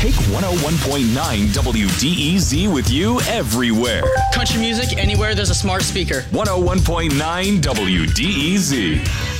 Take 101.9 WDEZ with you everywhere. Country music anywhere there's a smart speaker. 101.9 WDEZ.